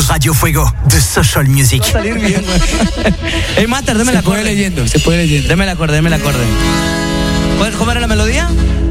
Radio Fuego, de Social Music. Va a salir bien, güey. Master, deme el acorde. Se puede leyendo. Deme el acorde. ¿Cómo era la melodía?